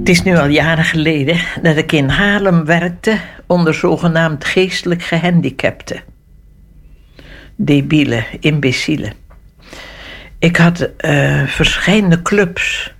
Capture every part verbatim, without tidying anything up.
Het is nu al jaren geleden dat ik in Haarlem werkte onder zogenaamd geestelijk gehandicapten. Debielen, imbecielen. Ik had uh, verschillende clubs,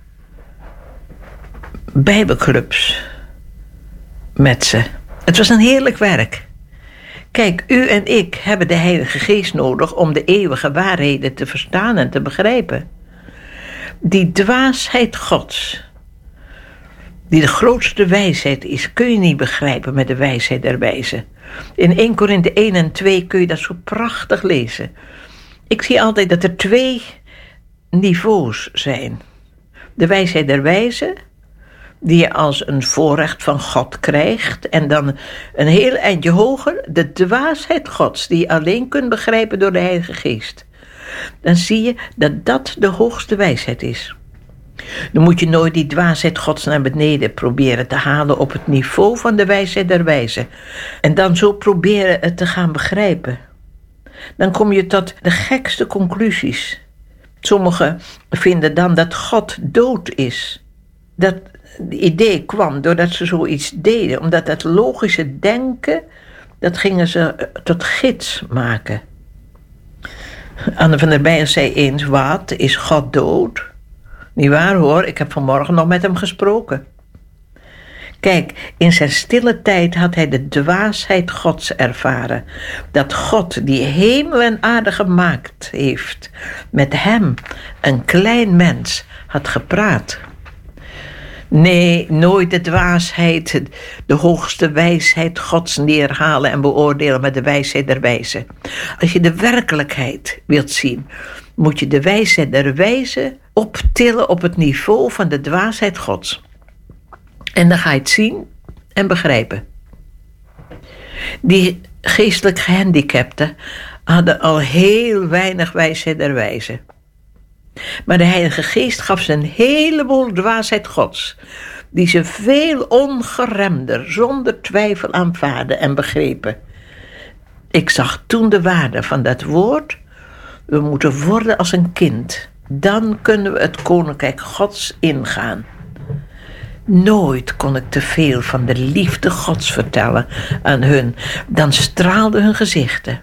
bijbelclubs met ze. Het was een heerlijk werk. Kijk, u en ik hebben de Heilige Geest nodig om de eeuwige waarheden te verstaan en te begrijpen. Die dwaasheid Gods, die de grootste wijsheid is, kun je niet begrijpen met de wijsheid der wijzen. In Eerste Korinthe één en twee kun je dat zo prachtig lezen. Ik zie altijd dat er twee niveaus zijn. De wijsheid der wijzen, die je als een voorrecht van God krijgt. En dan een heel eindje hoger, de dwaasheid Gods, die je alleen kunt begrijpen door de Heilige Geest. Dan zie je dat dat de hoogste wijsheid is. Dan moet je nooit die dwaasheid Gods naar beneden proberen te halen op het niveau van de wijsheid der wijzen. En dan zo proberen het te gaan begrijpen. Dan kom je tot de gekste conclusies. Sommigen vinden dan dat God dood is. Dat idee kwam doordat ze zoiets deden. Omdat dat logische denken, dat gingen ze tot gids maken. Anne van der Bijen zei eens, wat, is God dood? Niet waar hoor, ik heb vanmorgen nog met hem gesproken. Kijk, in zijn stille tijd had hij de dwaasheid Gods ervaren. Dat God, die hemel en aarde gemaakt heeft, met hem, een klein mens, had gepraat. Nee, nooit de dwaasheid, de hoogste wijsheid Gods neerhalen en beoordelen met de wijsheid der wijzen. Als je de werkelijkheid wilt zien, moet je de wijsheid der wijzen optillen op het niveau van de dwaasheid Gods. En dan ga je het zien en begrijpen. Die geestelijk gehandicapten hadden al heel weinig wijsheid der wijzen. Maar de Heilige Geest gaf ze een heleboel dwaasheid Gods, die ze veel ongeremder, zonder twijfel aanvaarden en begrepen. Ik zag toen de waarde van dat woord. We moeten worden als een kind. Dan kunnen we het koninkrijk Gods ingaan. Nooit kon ik te veel van de liefde Gods vertellen aan hun. Dan straalden hun gezichten.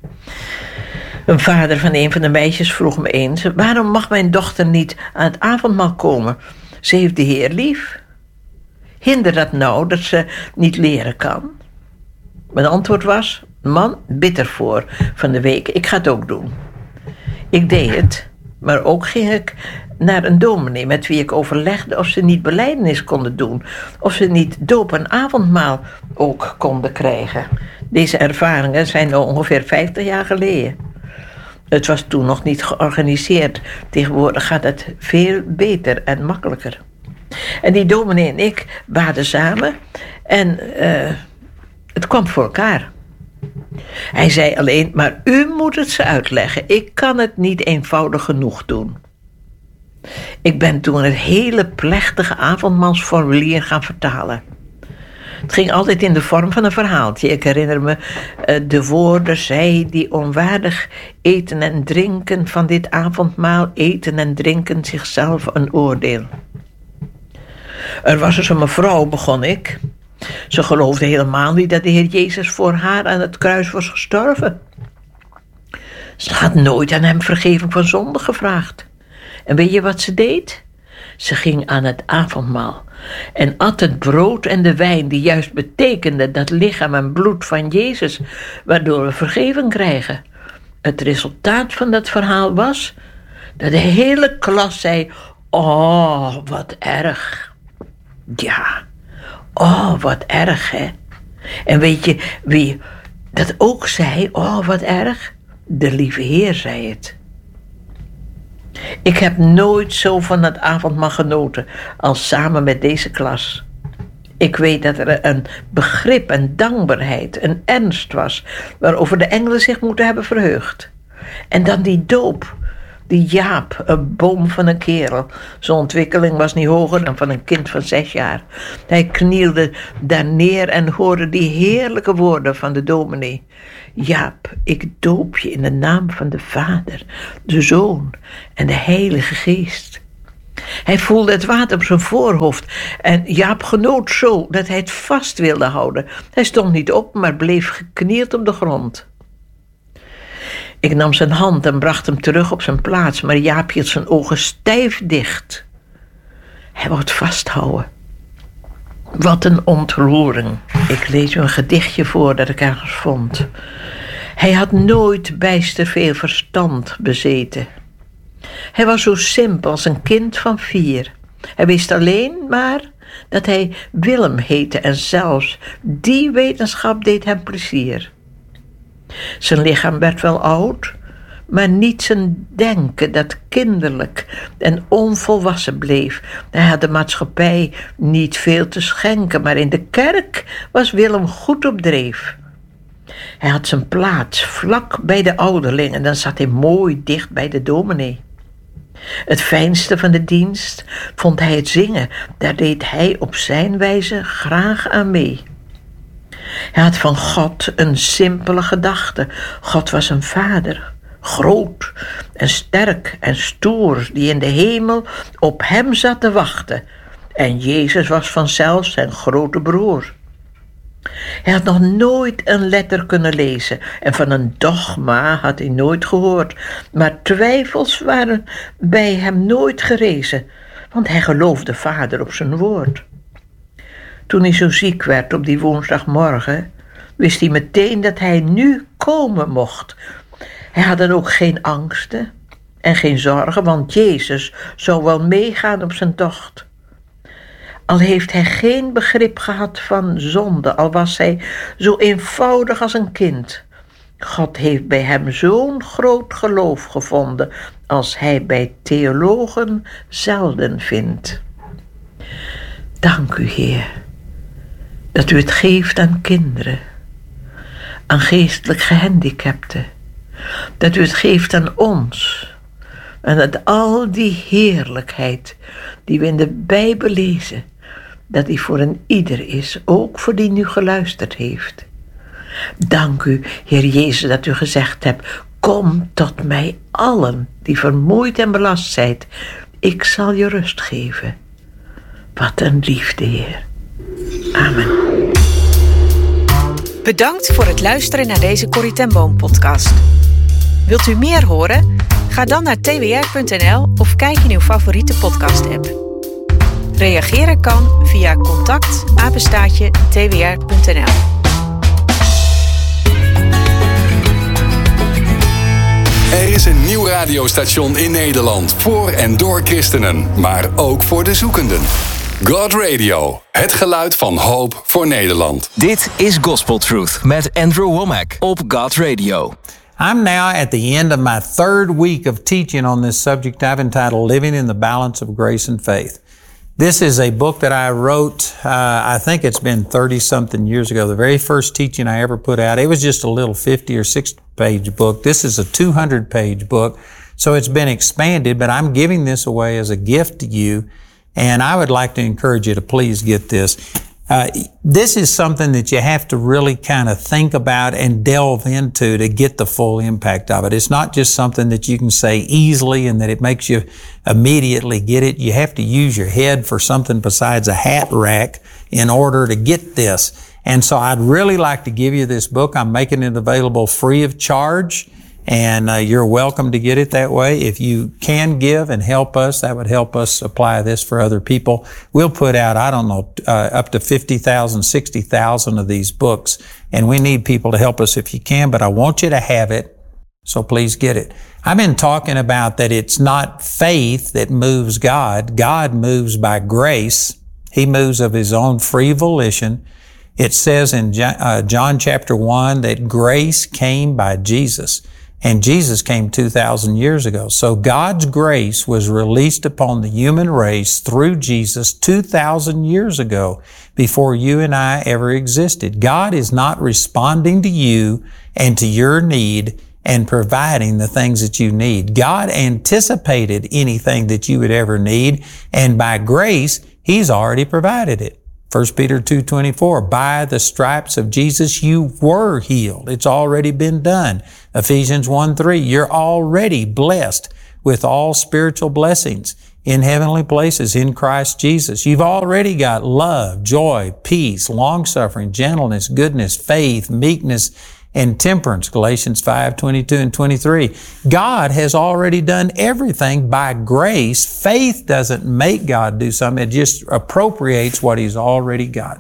Een vader van een van de meisjes vroeg me eens, waarom mag mijn dochter niet aan het avondmaal komen? Ze heeft de Heer lief. Hinder dat nou dat ze niet leren kan? Mijn antwoord was, man, bid ervoor van de week, ik ga het ook doen. Ik deed het, maar ook ging ik naar een dominee met wie ik overlegde of ze niet belijdenis konden doen, of ze niet doop en avondmaal ook konden krijgen. Deze ervaringen zijn nu ongeveer vijftig jaar geleden. Het was toen nog niet georganiseerd. Tegenwoordig gaat het veel beter en makkelijker. En die dominee en ik baden samen en uh, het kwam voor elkaar. Hij zei alleen, maar u moet het ze uitleggen. Ik kan het niet eenvoudig genoeg doen. Ik ben toen het hele plechtige avondmaalsformulier gaan vertalen. Het ging altijd in de vorm van een verhaaltje. Ik herinner me uh, de woorden, zij die onwaardig eten en drinken van dit avondmaal, eten en drinken zichzelf een oordeel. Er was dus een mevrouw, begon ik. Ze geloofde helemaal niet dat de Heer Jezus voor haar aan het kruis was gestorven. Ze had nooit aan hem vergeving van zonde gevraagd. En weet je wat ze deed? Ze ging aan het avondmaal en at het brood en de wijn die juist betekende dat lichaam en bloed van Jezus, waardoor we vergeving krijgen. Het resultaat van dat verhaal was dat de hele klas zei, oh, wat erg. Ja, oh, wat erg, hè. En weet je wie dat ook zei, oh, wat erg? De lieve Heer zei het. Ik heb nooit zo van het avondmaal genoten als samen met deze klas. Ik weet dat er een begrip, een dankbaarheid, een ernst was waarover de engelen zich moeten hebben verheugd. En dan die doop, die Jaap, een boom van een kerel. Zijn ontwikkeling was niet hoger dan van een kind van zes jaar. Hij knielde daar neer en hoorde die heerlijke woorden van de dominee. Jaap, ik doop je in de naam van de Vader, de Zoon en de Heilige Geest. Hij voelde het water op zijn voorhoofd en Jaap genoot zo dat hij het vast wilde houden. Hij stond niet op, maar bleef geknield op de grond. Ik nam zijn hand en bracht hem terug op zijn plaats, maar Jaap hield zijn ogen stijf dicht. Hij wou het vasthouden. Wat een ontroering. Ik lees u een gedichtje voor dat ik ergens vond. Hij had nooit bijster veel verstand bezeten. Hij was zo simpel als een kind van vier. Hij wist alleen maar dat hij Willem heette en zelfs die wetenschap deed hem plezier. Zijn lichaam werd wel oud, maar niet zijn denken dat kinderlijk en onvolwassen bleef. Hij had de maatschappij niet veel te schenken, maar in de kerk was Willem goed op dreef. Hij had zijn plaats vlak bij de ouderling en dan zat hij mooi dicht bij de dominee. Het fijnste van de dienst vond hij het zingen, daar deed hij op zijn wijze graag aan mee. Hij had van God een simpele gedachte. God was een vader, groot en sterk en stoer, die in de hemel op hem zat te wachten. En Jezus was vanzelf zijn grote broer. Hij had nog nooit een letter kunnen lezen en van een dogma had hij nooit gehoord. Maar twijfels waren bij hem nooit gerezen, want hij geloofde Vader op zijn woord. Toen hij zo ziek werd op die woensdagmorgen, wist hij meteen dat hij nu komen mocht. Hij had dan ook geen angsten en geen zorgen, want Jezus zou wel meegaan op zijn tocht. Al heeft hij geen begrip gehad van zonde, al was hij zo eenvoudig als een kind. God heeft bij hem zo'n groot geloof gevonden als hij bij theologen zelden vindt. Dank u, Heer, dat u het geeft aan kinderen, aan geestelijk gehandicapten, dat u het geeft aan ons en dat al die heerlijkheid die we in de Bijbel lezen, dat die voor een ieder is, ook voor die nu geluisterd heeft. Dank u, Heer Jezus, dat u gezegd hebt, kom tot mij allen die vermoeid en belast zijt, ik zal je rust geven. Wat een liefde, Heer. Amen. Bedankt voor het luisteren naar deze Corrie ten Boom podcast. Wilt u meer horen? Ga dan naar t w r punt n l of kijk in uw favoriete podcast app. Reageren kan via contact apenstaartje t w r punt n l. Er is een nieuw radiostation in Nederland voor en door christenen, maar ook voor de zoekenden. God Radio, het geluid van hoop voor Nederland. Dit is Gospel Truth met Andrew Womack op God Radio. I'm now at the end of my third week of teaching on this subject I've entitled Living in the Balance of Grace and Faith. This is a book that I wrote, uh, I think it's been thirty-something years ago. The very first teaching I ever put out, it was just a little fifty or sixty page book. This is a two hundred page book, so it's been expanded, but I'm giving this away as a gift to you, and I would like to encourage you to please get this. Uh, this is something that you have to really kind of think about and delve into to get the full impact of it. It's not just something that you can say easily and that it makes you immediately get it. You have to use your head for something besides a hat rack in order to get this. And so I'd really like to give you this book. I'm making it available free of charge, and uh, you're welcome to get it that way. If you can give and help us, that would help us supply this for other people. We'll put out, I don't know, uh, up to fifty thousand, sixty thousand of these books, and we need people to help us if you can, but I want you to have it, so please get it. I've been talking about that it's not faith that moves God. God moves by grace. He moves of His own free volition. It says in John chapter one that grace came by Jesus. And Jesus came two thousand years ago. So God's grace was released upon the human race through Jesus two thousand years ago, before you and I ever existed. God is not responding to you and to your need and providing the things that you need. God anticipated anything that you would ever need, and by grace, He's already provided it. First Peter two twenty-four, by the stripes of Jesus you were healed. It's already been done. Ephesians one three, you're already blessed with all spiritual blessings in heavenly places in Christ Jesus. You've already got love, joy, peace, long-suffering, gentleness, goodness, faith, meekness, and temperance, Galatians five, twenty-two and twenty-three. God has already done everything by grace. Faith doesn't make God do something. It just appropriates what He's already got.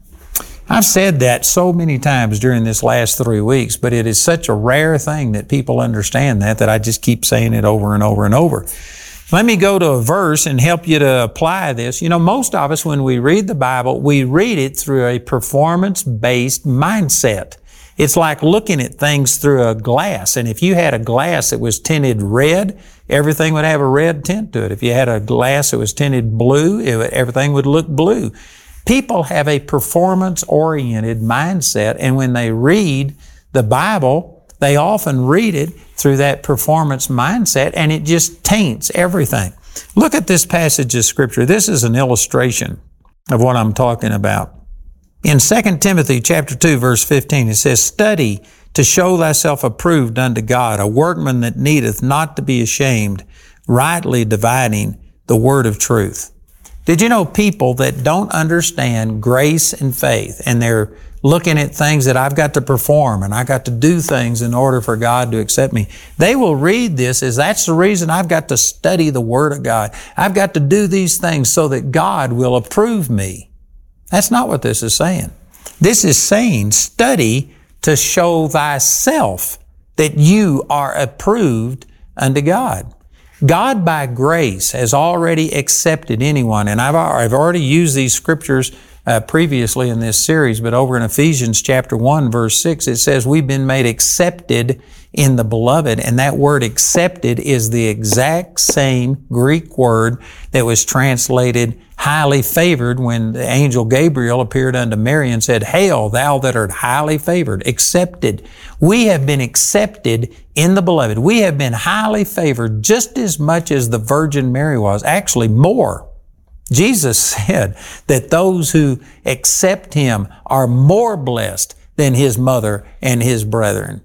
I've said that so many times during this last three weeks, but it is such a rare thing that people understand that, that I just keep saying it over and over and over. Let me go to a verse and help you to apply this. You know, most of us, when we read the Bible, we read it through a performance-based mindset. It's like looking at things through a glass. And if you had a glass that was tinted red, everything would have a red tint to it. If you had a glass that was tinted blue, it would, everything would look blue. People have a performance-oriented mindset, and when they read the Bible, they often read it through that performance mindset, and it just taints everything. Look at this passage of Scripture. This is an illustration of what I'm talking about. In Second Timothy chapter two, verse fifteen, it says, "Study to show thyself approved unto God, a workman that needeth not to be ashamed, rightly dividing the word of truth." Did you know people that don't understand grace and faith, and they're looking at things that I've got to perform and I got to do things in order for God to accept me, they will read this as that's the reason I've got to study the Word of God. I've got to do these things so that God will approve me. That's not what this is saying. This is saying study to show thyself that you are approved unto God. God by grace has already accepted anyone, and I've, I've already used these scriptures uh, previously in this series, but over in Ephesians chapter one, verse six, it says we've been made accepted in the beloved, and that word accepted is the exact same Greek word that was translated highly favored when the angel Gabriel appeared unto Mary and said, "Hail, thou that art highly favored," accepted. We have been accepted in the beloved. We have been highly favored just as much as the Virgin Mary was, actually more. Jesus said that those who accept Him are more blessed than His mother and His brethren.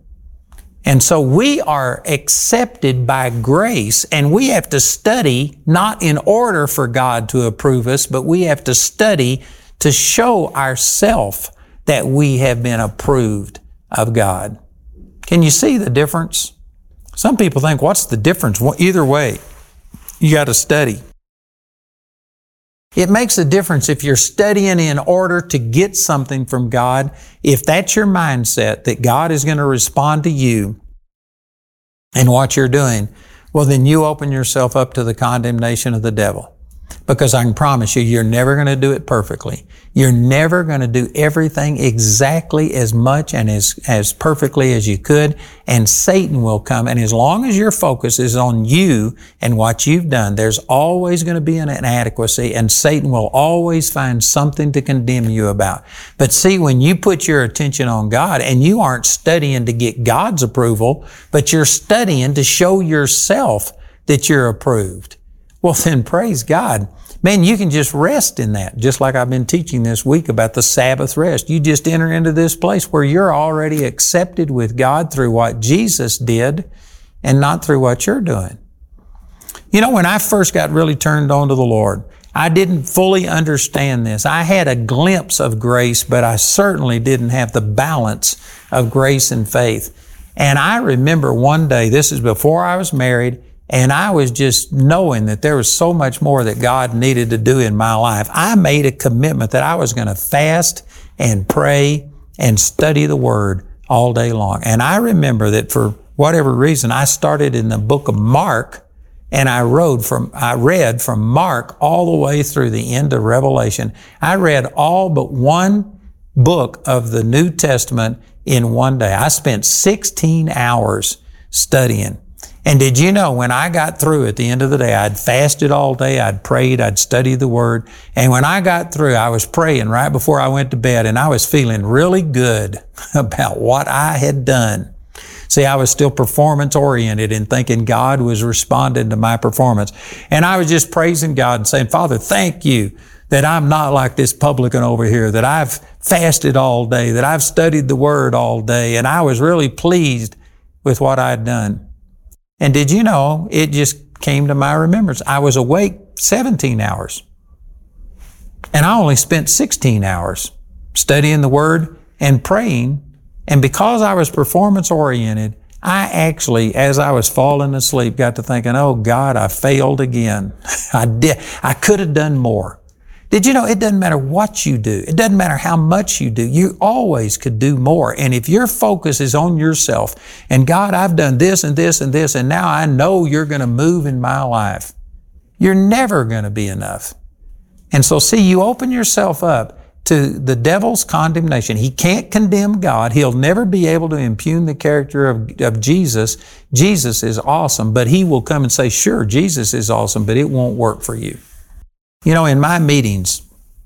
And so we are accepted by grace, and we have to study not in order for God to approve us, but we have to study to show ourselves that we have been approved of God. Can you see the difference? Some people think, what's the difference? Well, either way, you got to study. It makes a difference if you're studying in order to get something from God. If that's your mindset, that God is going to respond to you and what you're doing, well, then you open yourself up to the condemnation of the devil. Because I can promise you, you're never going to do it perfectly. You're never going to do everything exactly as much and as, as perfectly as you could. And Satan will come. And as long as your focus is on you and what you've done, there's always going to be an inadequacy, and Satan will always find something to condemn you about. But see, when you put your attention on God, and you aren't studying to get God's approval, but you're studying to show yourself that you're approved, well, then praise God. Man, you can just rest in that, just like I've been teaching this week about the Sabbath rest. You just enter into this place where you're already accepted with God through what Jesus did and not through what you're doing. You know, when I first got really turned on to the Lord, I didn't fully understand this. I had a glimpse of grace, but I certainly didn't have the balance of grace and faith. And I remember one day, this is before I was married, and I was just knowing that there was so much more that God needed to do in my life. I made a commitment that I was going to fast and pray and study the Word all day long. And I remember that for whatever reason, I started in the book of Mark, and I read from, I read from Mark all the way through the end of Revelation. I read all but one book of the New Testament in one day. I spent sixteen hours studying. And did you know, when I got through at the end of the day, I'd fasted all day, I'd prayed, I'd studied the Word. And when I got through, I was praying right before I went to bed, and I was feeling really good about what I had done. See, I was still performance-oriented and thinking God was responding to my performance. And I was just praising God and saying, Father, thank you that I'm not like this publican over here, that I've fasted all day, that I've studied the Word all day, and I was really pleased with what I'd done. And did you know, it just came to my remembrance. I was awake seventeen hours. And I only spent sixteen hours studying the Word and praying. And because I was performance oriented, I actually, as I was falling asleep, got to thinking, oh God, I failed again. I did, I could have done more. Did you know it doesn't matter what you do. It doesn't matter how much you do. You always could do more. And if your focus is on yourself and God, I've done this and this and this, and now I know you're going to move in my life, you're never going to be enough. And so see, you open yourself up to the devil's condemnation. He can't condemn God. He'll never be able to impugn the character of, of Jesus. Jesus is awesome, but he will come and say, sure, Jesus is awesome, but it won't work for you. You know, in my meetings,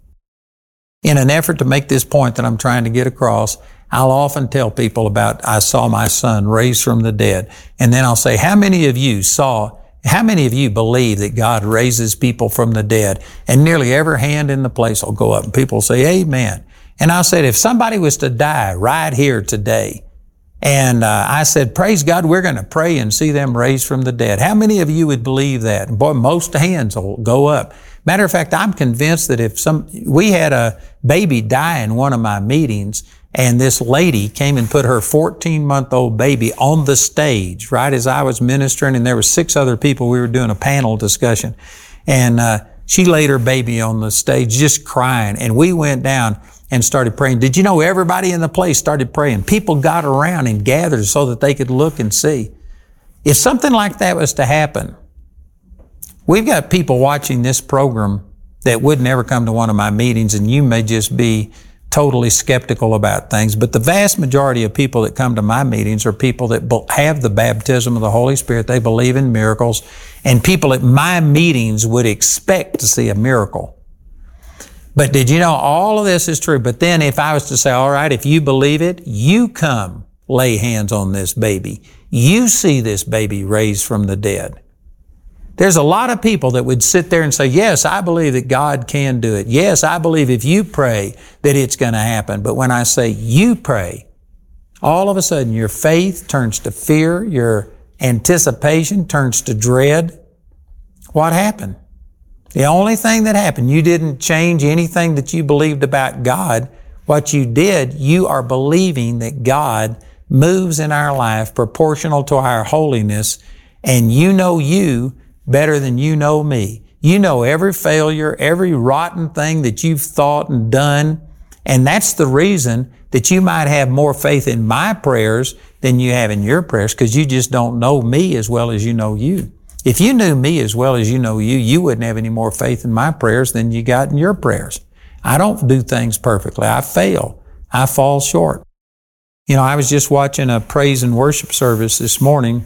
in an effort to make this point that I'm trying to get across, I'll often tell people about, I saw my son raised from the dead. And then I'll say, how many of you saw How many of you believe that God raises people from the dead? And nearly every hand in the place will go up and people will say, amen. And I said, if somebody was to die right here today, and uh, I said, praise God, we're going to pray and see them raised from the dead. How many of you would believe that? And boy, most hands will go up. Matter of fact, I'm convinced that if some, we had a baby die in one of my meetings, and this lady came and put her fourteen-month-old baby on the stage right as I was ministering, and there were six other people. We were doing a panel discussion. And uh, she laid her baby on the stage just crying, and we went down and started praying. Did you know everybody in the place started praying? People got around and gathered so that they could look and see. If something like that was to happen, we've got people watching this program that would never come to one of my meetings, and you may just be totally skeptical about things, but the vast majority of people that come to my meetings are people that have the baptism of the Holy Spirit. They believe in miracles, and people at my meetings would expect to see a miracle. But did you know all of this is true? But then if I was to say, all right, if you believe it, you come lay hands on this baby. You see this baby raised from the dead. There's a lot of people that would sit there and say, yes, I believe that God can do it. Yes, I believe if you pray that it's going to happen. But when I say you pray, all of a sudden your faith turns to fear, your anticipation turns to dread. What happened? The only thing that happened, you didn't change anything that you believed about God. What you did, you are believing that God moves in our life proportional to our holiness, and you know you better than you know me. You know every failure, every rotten thing that you've thought and done, and that's the reason that you might have more faith in my prayers than you have in your prayers, because you just don't know me as well as you know you. If you knew me as well as you know you, you wouldn't have any more faith in my prayers than you got in your prayers. I don't do things perfectly. I fail. I fall short. You know, I was just watching a praise and worship service this morning,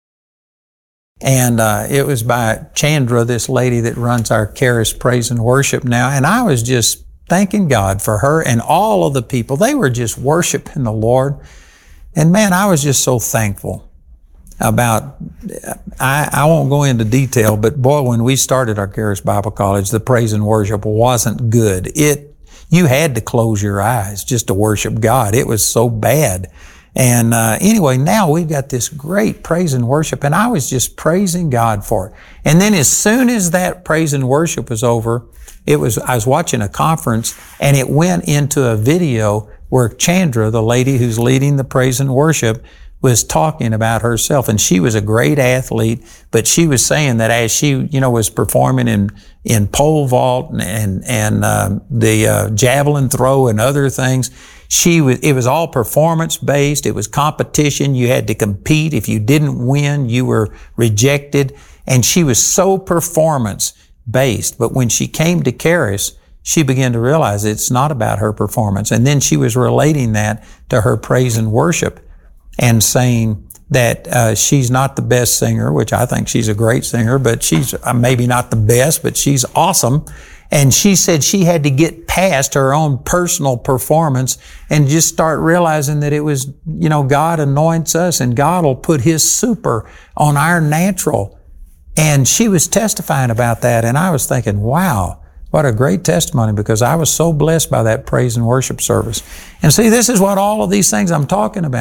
and uh, it was by Chandra, this lady that runs our Charis Praise and Worship now, and I was just thanking God for her and all of the people. They were just worshiping the Lord, and man, I was just so thankful about, I, I won't go into detail, but boy, when we started our Charis Bible College, the praise and worship wasn't good. It, you had to close your eyes just to worship God. It was so bad. And uh, anyway, now we've got this great praise and worship, and I was just praising God for it. And then as soon as that praise and worship was over, it was I was watching a conference, and it went into a video where Chandra, the lady who's leading the praise and worship, was talking about herself. And she was a great athlete, but she was saying that as she, you know, was performing in, in pole vault and, and, and uh, the uh, javelin throw and other things, she was, it was all performance based. It was competition. You had to compete. If you didn't win, you were rejected. And she was so performance based. But when she came to Charis, she began to realize it's not about her performance. And then she was relating that to her praise and worship, and saying that uh, she's not the best singer, which I think she's a great singer, but she's uh, maybe not the best, but she's awesome. And she said she had to get past her own personal performance and just start realizing that it was, you know, God anoints us and God will put His super on our natural. And she was testifying about that, and I was thinking, wow, what a great testimony, because I was so blessed by that praise and worship service. And see, this is what all of these things I'm talking about.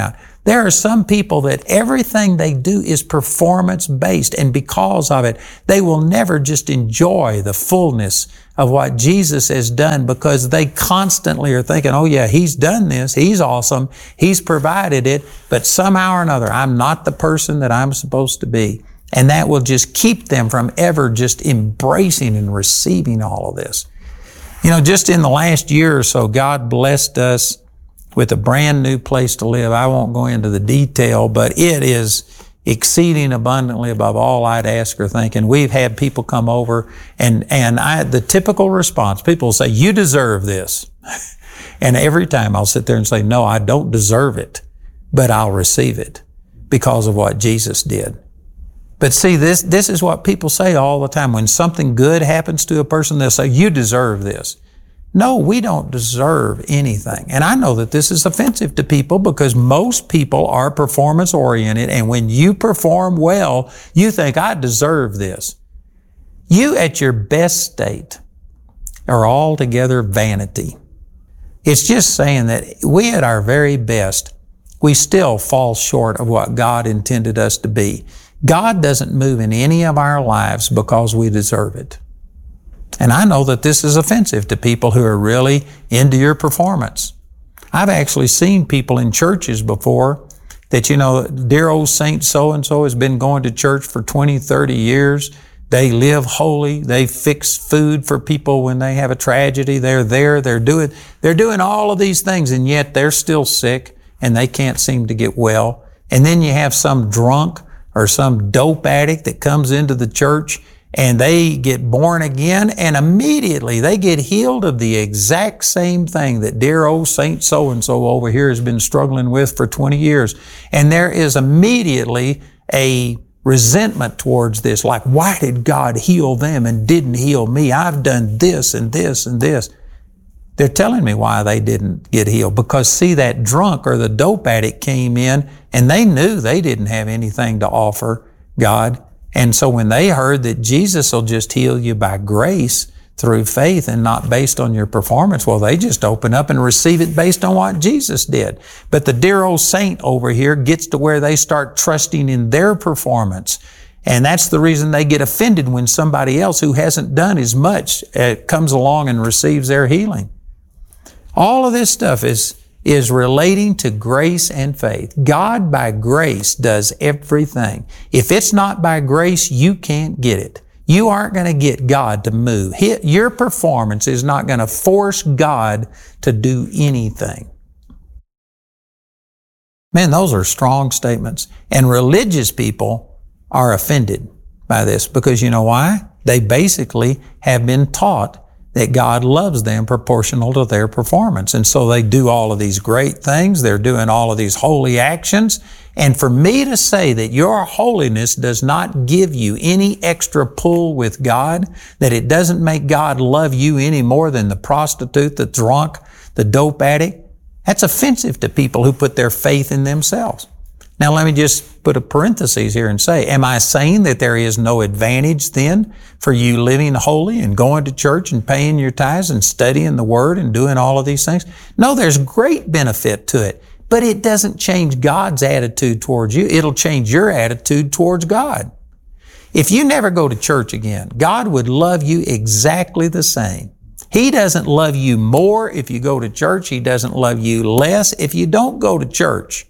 There are some people that everything they do is performance-based, and because of it, they will never just enjoy the fullness of what Jesus has done, because they constantly are thinking, oh yeah, He's done this, He's awesome, He's provided it, but somehow or another, I'm not the person that I'm supposed to be. And that will just keep them from ever just embracing and receiving all of this. You know, just in the last year or so, God blessed us with a brand new place to live. I won't go into the detail, but it is exceeding abundantly above all I'd ask or think. And we've had people come over, and, and I, the typical response, people will say, you deserve this. And every time I'll sit there and say, no, I don't deserve it, but I'll receive it because of what Jesus did. But see, this, this is what people say all the time. When something good happens to a person, they'll say, you deserve this. No, we don't deserve anything. And I know that this is offensive to people, because most people are performance oriented. And when you perform well, you think, I deserve this. You at your best state are altogether vanity. It's just saying that we at our very best, we still fall short of what God intended us to be. God doesn't move in any of our lives because we deserve it. And I know that this is offensive to people who are really into your performance. I've actually seen people in churches before that, you know, dear old Saint so-and-so has been going to church for twenty, thirty years. They live holy. They fix food for people when they have a tragedy. They're there. They're doing, they're doing all of these things, and yet they're still sick and they can't seem to get well. And then you have some drunk or some dope addict that comes into the church, and they get born again, and immediately they get healed of the exact same thing that dear old Saint so-and-so over here has been struggling with for twenty years. And there is immediately a resentment towards this, like, why did God heal them and didn't heal me? I've done this and this and this. They're telling me why they didn't get healed. Because see, that drunk or the dope addict came in and they knew they didn't have anything to offer God. And so when they heard that Jesus will just heal you by grace through faith and not based on your performance, well, they just open up and receive it based on what Jesus did. But the dear old saint over here gets to where they start trusting in their performance. And that's the reason they get offended when somebody else who hasn't done as much uh, comes along and receives their healing. All of this stuff is, is relating to grace and faith. God by grace does everything. If it's not by grace, you can't get it. You aren't going to get God to move. Your performance is not going to force God to do anything. Man, those are strong statements. And religious people are offended by this because you know why? They basically have been taught that God loves them proportional to their performance. And so they do all of these great things. They're doing all of these holy actions. And for me to say that your holiness does not give you any extra pull with God, that it doesn't make God love you any more than the prostitute, the drunk, the dope addict, that's offensive to people who put their faith in themselves. Now let me just put a parenthesis here and say, am I saying that there is no advantage then for you living holy and going to church and paying your tithes and studying the Word and doing all of these things? No, there's great benefit to it, but it doesn't change God's attitude towards you. It'll change your attitude towards God. If you never go to church again, God would love you exactly the same. He doesn't love you more if you go to church. He doesn't love you less if you don't go to church.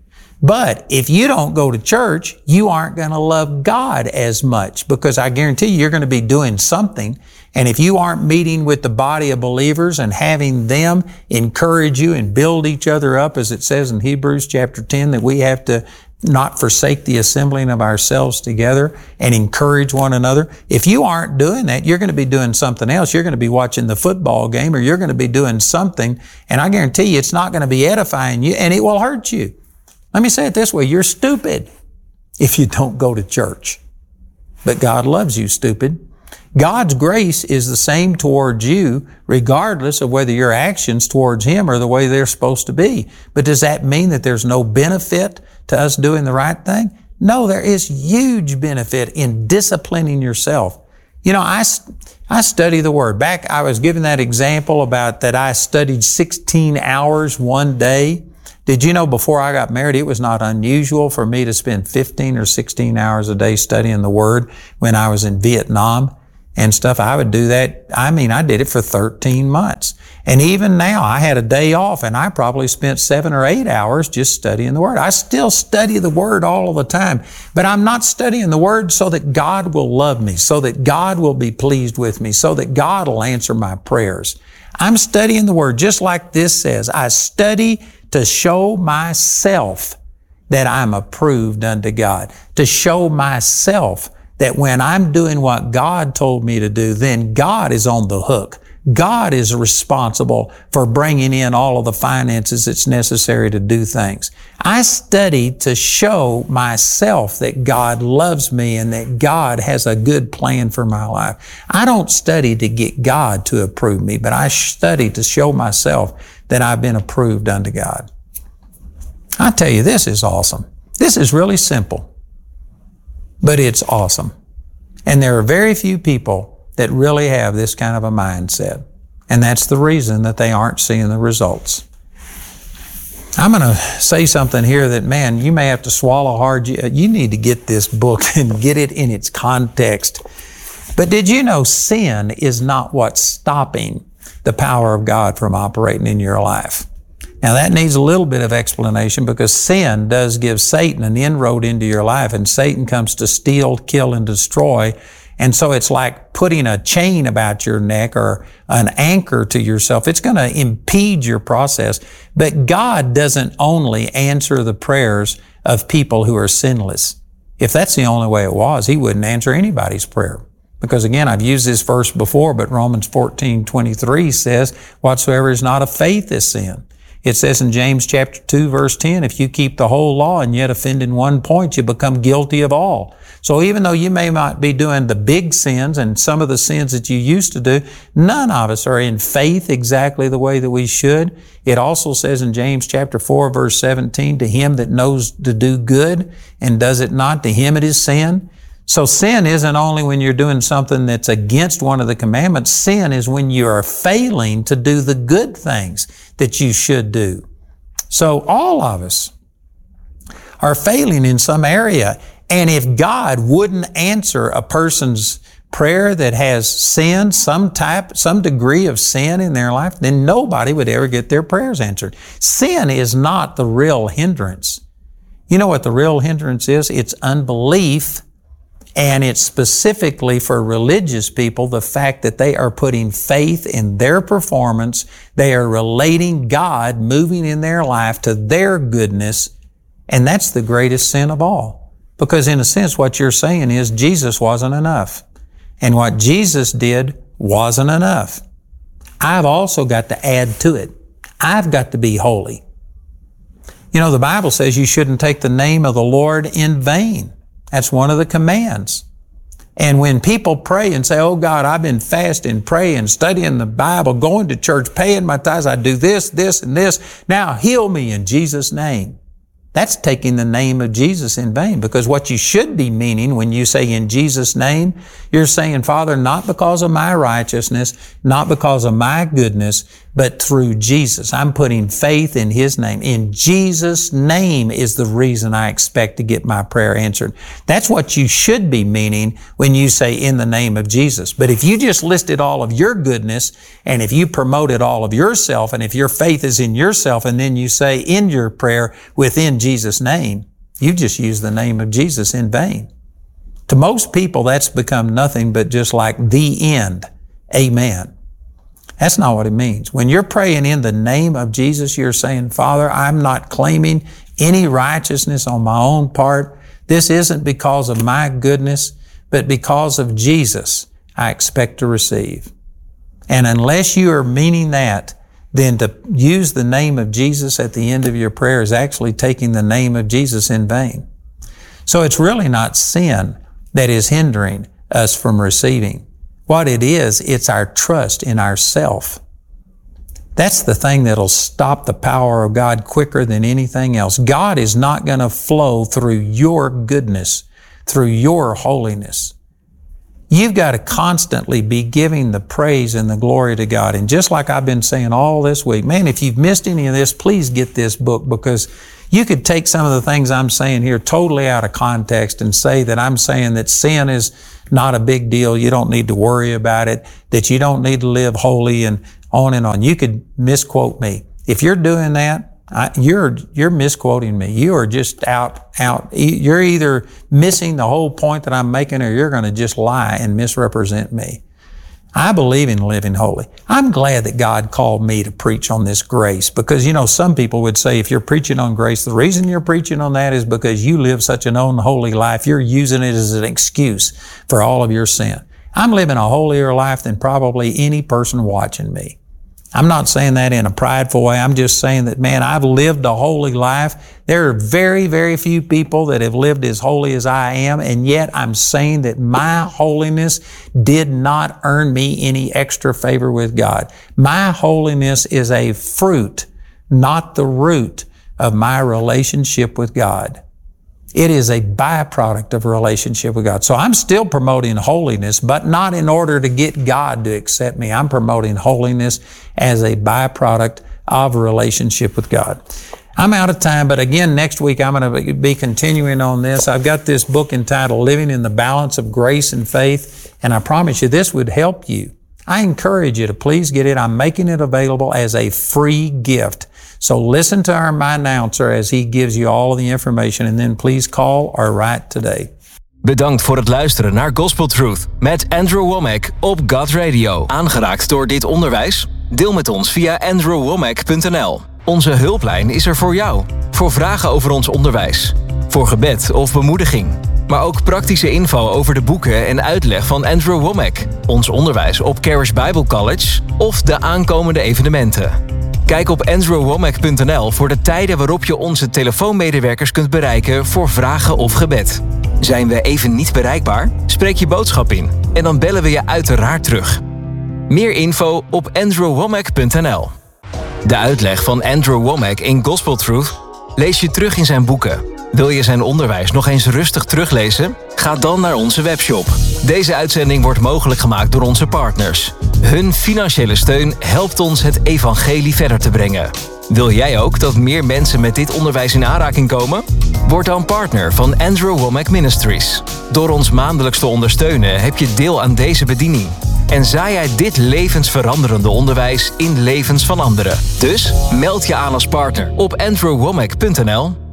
But if you don't go to church, you aren't going to love God as much because I guarantee you, you're going to be doing something. And if you aren't meeting with the body of believers and having them encourage you and build each other up, as it says in Hebrews chapter ten, that we have to not forsake the assembling of ourselves together and encourage one another. If you aren't doing that, you're going to be doing something else. You're going to be watching the football game or you're going to be doing something. And I guarantee you, it's not going to be edifying you and it will hurt you. Let me say it this way. You're stupid if you don't go to church. But God loves you, stupid. God's grace is the same towards you, regardless of whether your actions towards Him are the way they're supposed to be. But does that mean that there's no benefit to us doing the right thing? No, there is huge benefit in disciplining yourself. You know, I, I study the Word. Back, I was giving that example about that I studied sixteen hours one day Did you know before I got married, it was not unusual for me to spend fifteen or sixteen hours a day studying the Word when I was in Vietnam and stuff? I would do that. I mean, I did it for thirteen months. And even now, I had a day off and I probably spent seven or eight hours just studying the Word. I still study the Word all of the time, but I'm not studying the Word so that God will love me, so that God will be pleased with me, so that God will answer my prayers. I'm studying the Word just like this says. I study to show myself that I'm approved unto God, to show myself that when I'm doing what God told me to do, then God is on the hook. God is responsible for bringing in all of the finances that's necessary to do things. I study to show myself that God loves me and that God has a good plan for my life. I don't study to get God to approve me, but I study to show myself that I've been approved unto God. I tell you, this is awesome. This is really simple, but it's awesome. And there are very few people that really have this kind of a mindset. And that's the reason that they aren't seeing the results. I'm going to say something here that, man, you may have to swallow hard. You, you need to get this book and get it in its context. But did you know sin is not what's stopping the power of God from operating in your life? Now that needs a little bit of explanation because sin does give Satan an inroad into your life, and Satan comes to steal, kill, and destroy. And so it's like putting a chain about your neck or an anchor to yourself. It's going to impede your process. But God doesn't only answer the prayers of people who are sinless. If that's the only way it was, He wouldn't answer anybody's prayer. Because again, I've used this verse before, but Romans fourteen twenty-three says, whatsoever is not of faith is sin. It says in James chapter two, verse ten, if you keep the whole law and yet offend in one point, you become guilty of all. So even though you may not be doing the big sins and some of the sins that you used to do, none of us are in faith exactly the way that we should. It also says in James chapter four, verse seventeen, to him that knows to do good and does it not, to him it is sin. So sin isn't only when you're doing something that's against one of the commandments. Sin is when you are failing to do the good things that you should do. So all of us are failing in some area. And if God wouldn't answer a person's prayer that has sin, some type, some degree of sin in their life, then nobody would ever get their prayers answered. Sin is not the real hindrance. You know what the real hindrance is? It's unbelief. And it's specifically for religious people, the fact that they are putting faith in their performance. They are relating God moving in their life to their goodness. And that's the greatest sin of all. Because in a sense, what you're saying is Jesus wasn't enough. And what Jesus did wasn't enough. I've also got to add to it. I've got to be holy. You know, the Bible says you shouldn't take the name of the Lord in vain. That's one of the commands. And when people pray and say, oh God, I've been fasting, praying, studying the Bible, going to church, paying my tithes, I do this, this, and this. Now heal me in Jesus' name. That's taking the name of Jesus in vain, because what you should be meaning when you say in Jesus' name, you're saying, Father, not because of my righteousness, not because of my goodness, but through Jesus. I'm putting faith in His name. In Jesus' name is the reason I expect to get my prayer answered. That's what you should be meaning when you say in the name of Jesus. But if you just listed all of your goodness, and if you promoted all of yourself, and if your faith is in yourself, and then you say in your prayer within Jesus' name, you just use the name of Jesus in vain. To most people, that's become nothing but just like the end. Amen. That's not what it means. When you're praying in the name of Jesus, you're saying, Father, I'm not claiming any righteousness on my own part. This isn't because of my goodness, but because of Jesus, I expect to receive. And unless you are meaning that, then to use the name of Jesus at the end of your prayer is actually taking the name of Jesus in vain. So it's really not sin that is hindering us from receiving. What it is, it's our trust in ourself. That's the thing that'll stop the power of God quicker than anything else. God is not going to flow through your goodness, through your holiness. You've got to constantly be giving the praise and the glory to God. And just like I've been saying all this week, man, if you've missed any of this, please get this book, because you could take some of the things I'm saying here totally out of context and say that I'm saying that sin is not a big deal. You don't need to worry about it, that you don't need to live holy, and on and on. You could misquote me. If you're doing that, I, you're you're misquoting me. You are just out, out. You're either missing the whole point that I'm making, or you're going to just lie and misrepresent me. I believe in living holy. I'm glad that God called me to preach on this grace, because, you know, some people would say if you're preaching on grace, the reason you're preaching on that is because you live such an unholy life. You're using it as an excuse for all of your sin. I'm living a holier life than probably any person watching me. I'm not saying that in a prideful way. I'm just saying that, man, I've lived a holy life. There are very, very few people that have lived as holy as I am, and yet I'm saying that my holiness did not earn me any extra favor with God. My holiness is a fruit, not the root of my relationship with God. It is a byproduct of a relationship with God. So I'm still promoting holiness, but not in order to get God to accept me. I'm promoting holiness as a byproduct of a relationship with God. I'm out of time, but again, next week I'm going to be continuing on this. I've got this book entitled Living in the Balance of Grace and Faith, and I promise you this would help you. I encourage you to please get it. I'm making it available as a free gift. So listen to our my announcer as he gives you all of the information, and then please call or write today. Bedankt voor het luisteren naar Gospel Truth met Andrew Wommack op God Radio. Aangeraakt door dit onderwijs? Deel met ons via andrew wommack punt n l. Onze hulplijn is er voor jou. Voor vragen over ons onderwijs. Voor gebed of bemoediging. Maar ook praktische info over de boeken en uitleg van Andrew Wommack. Ons onderwijs op Charis Bible College of de aankomende evenementen. Kijk op andrew wommack punt n l voor de tijden waarop je onze telefoonmedewerkers kunt bereiken voor vragen of gebed. Zijn we even niet bereikbaar? Spreek je boodschap in en dan bellen we je uiteraard terug. Meer info op andrew wommack punt n l. De uitleg van Andrew Wommack in Gospel Truth lees je terug in zijn boeken. Wil je zijn onderwijs nog eens rustig teruglezen? Ga dan naar onze webshop. Deze uitzending wordt mogelijk gemaakt door onze partners. Hun financiële steun helpt ons het evangelie verder te brengen. Wil jij ook dat meer mensen met dit onderwijs in aanraking komen? Word dan partner van Andrew Wommack Ministries. Door ons maandelijks te ondersteunen heb je deel aan deze bediening. En zaai jij dit levensveranderende onderwijs in levens van anderen. Dus meld je aan als partner op andrew wommack punt n l.